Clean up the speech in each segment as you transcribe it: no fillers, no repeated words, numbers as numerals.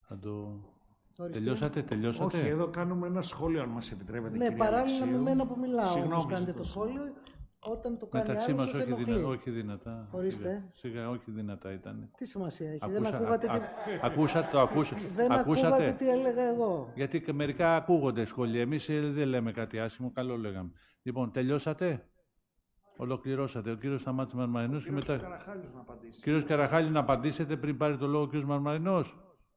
Θα το... Ορίστε. Τελειώσατε. Όχι, εδώ κάνουμε ένα σχόλιο, αν μας επιτρέπετε, Ναι, κυρία παράλληλα με Αλεξίου. μένα που μιλάω, Συγγνώμη, όμως κάνετε ζητώ το σχόλιο. Όταν το κάνει Μεταξύ άλλος, μας σας ενοχλεί. όχι δυνατά. Ορίστε. Σιγά, όχι δυνατά ήταν. Τι σημασία έχει, δεν ακούγατε τι... Δεν ακούγατε τι έλεγα εγώ. Γιατί και μερικά ακούγονται σχόλια. Εμείς δεν λέμε κάτι άσχημο, καλό λέγαμε. Λοιπόν, τελειώσατε. Ολοκληρώσατε. Ο κύριος Σταμάτης Μαρμαρινός και μετά... Καραχάλιος να απαντήσει. Κύριος Καραχάλη, να απαντήσετε πριν πάρει το λόγο ο κύριος Μαρμαρινός.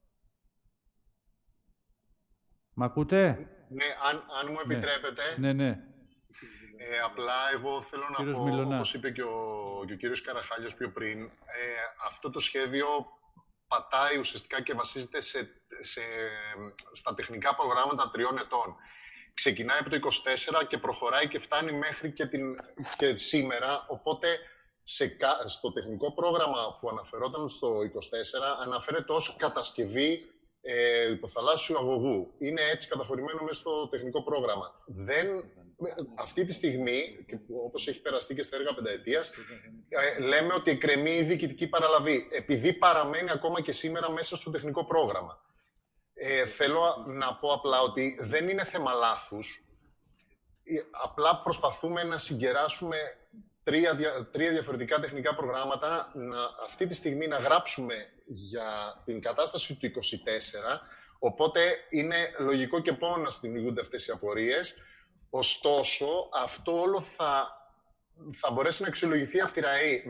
Μ' ακούτε? Ναι, αν μου επιτρέπετε. Ναι. Απλά εγώ θέλω να Κύριος πω, Μιλωνά. όπως είπε και ο κύριος Καραχάλιος πιο πριν, αυτό το σχέδιο πατάει ουσιαστικά και βασίζεται στα τεχνικά προγράμματα 3 ετών. Ξεκινάει από το 24 και προχωράει και φτάνει μέχρι και σήμερα, οπότε στο τεχνικό πρόγραμμα που αναφερόταν στο 24 αναφέρεται ως κατασκευή υποθαλάσσιου αγωγού. Είναι έτσι καταχωρημένο μέσα στο τεχνικό πρόγραμμα. Αυτή τη στιγμή, όπως έχει περαστεί και στα έργα πενταετίας, λέμε ότι εκκρεμεί η διοικητική παραλαβή, επειδή παραμένει ακόμα και σήμερα μέσα στο τεχνικό πρόγραμμα. Θέλω να πω απλά ότι δεν είναι θέμα λάθους. Απλά προσπαθούμε να συγκεράσουμε τρία διαφορετικά τεχνικά προγράμματα, αυτή τη στιγμή να γράψουμε για την κατάσταση του 24, οπότε είναι λογικό και μόνο να δημιουργούνται αυτές οι απορίες. Ωστόσο, αυτό όλο θα μπορέσει να αξιολογηθεί από τη ΡΑΗ.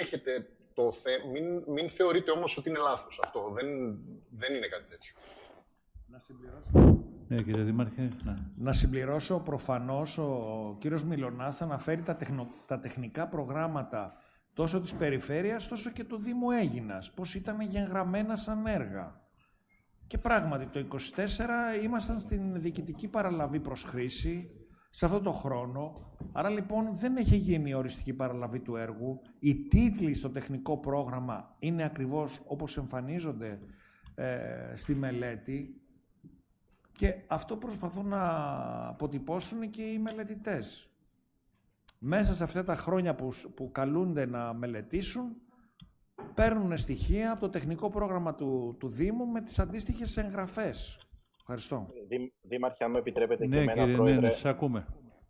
Μην θεωρείτε όμως ότι είναι λάθος αυτό. Δεν είναι κάτι τέτοιο. Να συμπληρώσω. Ναι, κύριε Δήμαρχε. Να συμπληρώσω, προφανώς ο κύριος Μιλωνάς αναφέρει τα τεχνικά προγράμματα τόσο της περιφέρειας, τόσο και του Δήμου Αίγινας, πώς ήταν εγγεγραμμένα σαν έργα. Και πράγματι, το 24 ήμασταν στην διοικητική παραλαβή προς χρήση, σε αυτό το χρόνο. Άρα λοιπόν δεν έχει γίνει η οριστική παραλαβή του έργου. Οι τίτλοι στο τεχνικό πρόγραμμα είναι ακριβώς όπως εμφανίζονται στη μελέτη. Και αυτό προσπαθούν να αποτυπώσουν και οι μελετητές. Μέσα σε αυτά τα χρόνια που καλούνται να μελετήσουν, παίρνουν στοιχεία από το τεχνικό πρόγραμμα του Δήμου με τις αντίστοιχες εγγραφές. Ευχαριστώ. Δήμαρχε, αν μου επιτρέπετε Ναι, και εμένα, κύριε, Πρόεδρε. ναι, σας ακούμε.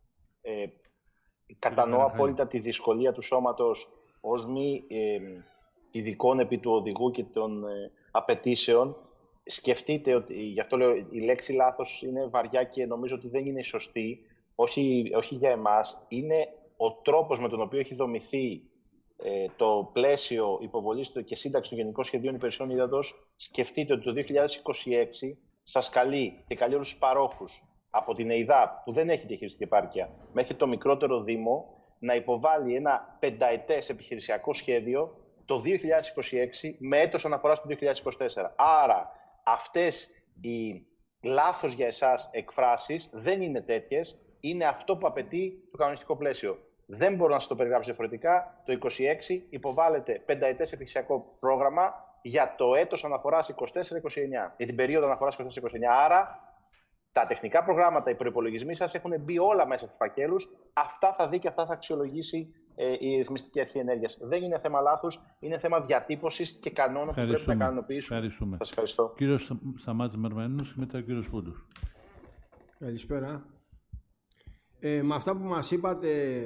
Κατανοώ απόλυτα τη δυσκολία του σώματος ως μη ειδικών επί του οδηγού και των απαιτήσεων. Σκεφτείτε ότι, γι' αυτό λέω, η λέξη λάθος είναι βαριά και νομίζω ότι δεν είναι σωστή, όχι για εμάς. Είναι ο τρόπος με τον οποίο έχει δομηθεί το πλαίσιο υποβολής και σύνταξη των Γενικών Σχεδίων Υπηρεσιών Ύδατος. Σκεφτείτε ότι το 2026 σας καλεί και καλεί όλους τους παρόχους από την ΕΙΔΑΠ, που δεν έχει διαχειριστική επάρκεια, μέχρι το μικρότερο Δήμο, να υποβάλει ένα πενταετές επιχειρησιακό σχέδιο το 2026 με έτος αναφοράς το 2024. Άρα, αυτές οι λάθος για εσάς εκφράσεις δεν είναι τέτοιες, είναι αυτό που απαιτεί το κανονιστικό πλαίσιο. Δεν μπορώ να σας το περιγράψω διαφορετικά. Το 2026 υποβάλλεται πενταετές επιχειρησιακό πρόγραμμα για το έτος αναφοράς 24-29, για την περίοδο αναφοράς 24-29. Άρα, τα τεχνικά προγράμματα, οι προϋπολογισμοί σας έχουν μπει όλα μέσα στους φακέλους. Αυτά θα δει και αυτά θα αξιολογήσει η Ρυθμιστική Αρχή Ενέργειας. Δεν είναι θέμα λάθους, είναι θέμα διατύπωσης και κανόνων που πρέπει να κανονοποιήσουμε. Ευχαριστούμε. Σας ευχαριστώ. Κύριος Σταμάτης Μαρμαρινός και μετά ο κύριος Πούντος. Καλησπέρα. Με αυτά που μας είπατε,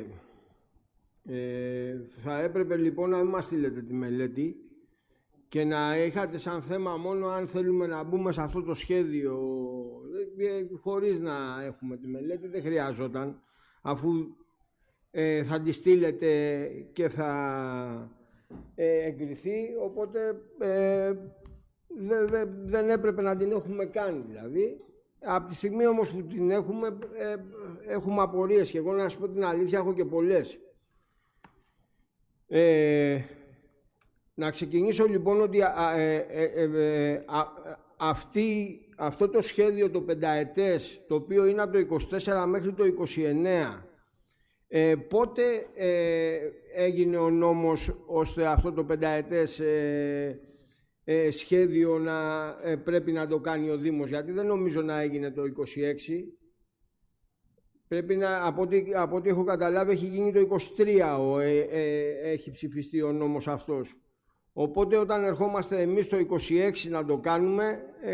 θα έπρεπε λοιπόν να μην μας στείλετε τη μελέτη και να είχατε σαν θέμα μόνο αν θέλουμε να μπούμε σε αυτό το σχέδιο χωρίς να έχουμε τη μελέτη. Δεν χρειάζονταν, αφού θα τη στείλετε και θα εγκριθεί, οπότε δεν έπρεπε να την έχουμε κάνει δηλαδή. Από τη στιγμή όμως που την έχουμε απορίες και εγώ να σας πω την αλήθεια έχω και πολλές. Να ξεκινήσω λοιπόν ότι αυτό το σχέδιο το πενταετές, το οποίο είναι από το 24 μέχρι το 29, πότε έγινε ο νόμος ώστε αυτό το πενταετές σχέδιο να πρέπει να το κάνει ο Δήμος? Γιατί δεν νομίζω να έγινε το 26. Πρέπει να, από ό,τι έχω καταλάβει, έχει γίνει το 23 έχει ψηφιστεί ο νόμος αυτός. Οπότε όταν ερχόμαστε εμείς το 26 να το κάνουμε,